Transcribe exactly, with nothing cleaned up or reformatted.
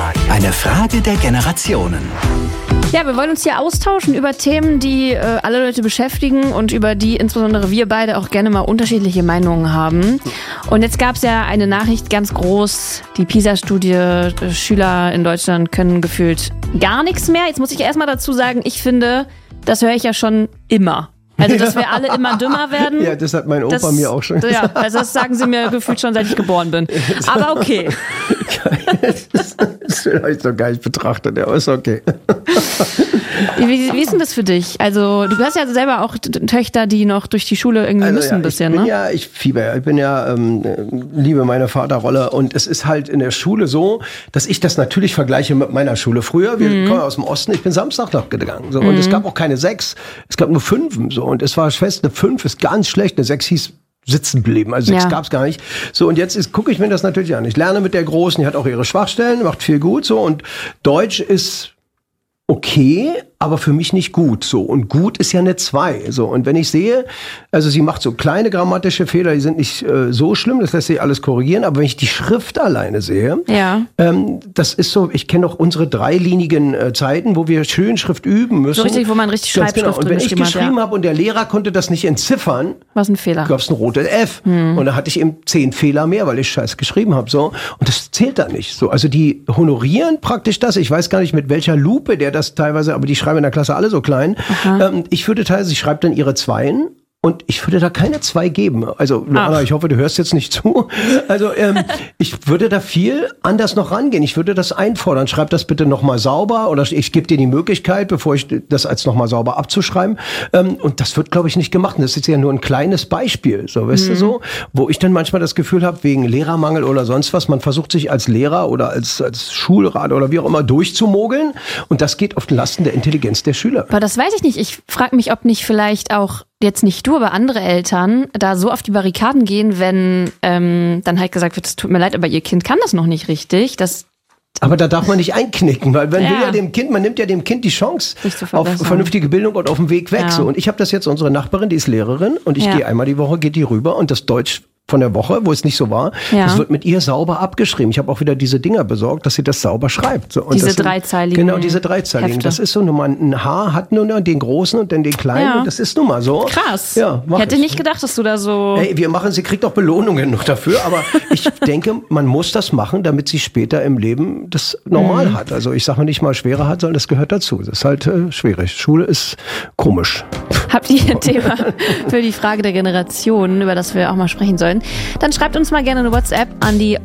Eine Frage der Generationen. Ja, wir wollen uns hier austauschen über Themen, die äh, alle Leute beschäftigen und über die insbesondere wir beide auch gerne mal unterschiedliche Meinungen haben. Und jetzt gab es ja eine Nachricht ganz groß, die PISA-Studie, äh, Schüler in Deutschland können gefühlt gar nichts mehr. Jetzt muss ich erstmal dazu sagen, ich finde, das höre ich ja schon immer. Also, dass wir alle immer dümmer werden. Ja, das hat mein Opa das, mir auch schon gesagt. Ja, also das sagen sie mir gefühlt schon, seit ich geboren bin. Aber okay. Das, das habe ich so gar nicht betrachtet, aber ist okay. Wie, wie ist denn das für dich? Also, du hast ja selber auch Töchter, die noch durch die Schule irgendwie also, müssen ja, ein bisschen, ich bin ne? Ja, ich fieber. Ich bin ja, ähm, liebe meine Vaterrolle. Und es ist halt in der Schule so, dass ich das natürlich vergleiche mit meiner Schule früher. Wir mhm. kommen aus dem Osten. Ich bin Samstag noch gegangen. So. Und mhm. es gab auch keine sechs. Es gab nur fünf. So. Und es war fest, eine fünf ist ganz schlecht. Eine sechs hieß sitzen bleiben. Also sechs ja. gab's gar nicht. So, und jetzt gucke ich mir das natürlich an. Ich lerne mit der Großen, die hat auch ihre Schwachstellen, macht viel gut. So. Und Deutsch ist okay, aber für mich nicht gut. So. Und gut ist ja eine zwei. So. Und wenn ich sehe, also sie macht so kleine grammatische Fehler, die sind nicht äh, so schlimm, das lässt sich alles korrigieren, aber wenn ich die Schrift alleine sehe, ja. ähm, das ist so, ich kenne auch unsere dreilinigen äh, Zeiten, wo wir Schönschrift üben müssen. So richtig, wo man richtig Schreibschrift genau. Und wenn ich geschrieben ja. habe und der Lehrer konnte das nicht entziffern, was ein Fehler. Gab es ein rotes F. Hm. Und da hatte ich eben zehn Fehler mehr, weil ich scheiß geschrieben habe. So. Und das zählt da nicht. So. Also die honorieren praktisch das. Ich weiß gar nicht, mit welcher Lupe der das teilweise, aber die schreiben in der Klasse alle so klein. Ähm, ich würde teilweise, sie schreibt dann ihre Zweien. Und ich würde da keine zwei geben. Also, Luana, ich hoffe, du hörst jetzt nicht zu. Also, ähm, ich würde da viel anders noch rangehen. Ich würde das einfordern. Schreib das bitte nochmal sauber oder ich gebe dir die Möglichkeit, bevor ich das als nochmal sauber abzuschreiben. Ähm, und das wird, glaube ich, nicht gemacht. Und das ist ja nur ein kleines Beispiel, so, weißt mhm. du so, wo ich dann manchmal das Gefühl habe, wegen Lehrermangel oder sonst was, man versucht sich als Lehrer oder als, als Schulrat oder wie auch immer durchzumogeln. Und das geht auf Lasten der Intelligenz der Schüler. Aber das weiß ich nicht. Ich frage mich, ob nicht vielleicht auch jetzt nicht du, aber andere Eltern da so auf die Barrikaden gehen, wenn ähm, dann halt gesagt wird, es tut mir leid, aber ihr Kind kann das noch nicht richtig. Das aber da darf man nicht einknicken, weil man ja. will ja dem Kind, man nimmt ja dem Kind die Chance auf vernünftige Bildung und auf dem Weg weg. Ja. So. Und ich habe das jetzt, unsere Nachbarin, die ist Lehrerin und ich ja. gehe einmal die Woche, geht die rüber und das Deutsch von der Woche, wo es nicht so war, ja. das wird mit ihr sauber abgeschrieben. Ich habe auch wieder diese Dinger besorgt, dass sie das sauber schreibt. So, und diese das sind, dreizeiligen Genau, diese dreizeiligen. Hefte. Das ist so, nur ein H hat nur den großen und dann den kleinen. Ja. Und das ist nun mal so. Krass. Ja, ich hätte ich. nicht gedacht, dass du da so... Ey, wir machen, sie kriegt auch Belohnungen noch dafür, aber ich denke, man muss das machen, damit sie später im Leben das normal mhm. hat. Also ich sage nicht mal schwerer hat, sondern das gehört dazu. Das ist halt äh, schwierig. Schule ist komisch. Habt ihr ein Thema für die Frage der Generation, über das wir auch mal sprechen sollen? Dann schreibt uns mal gerne eine WhatsApp an die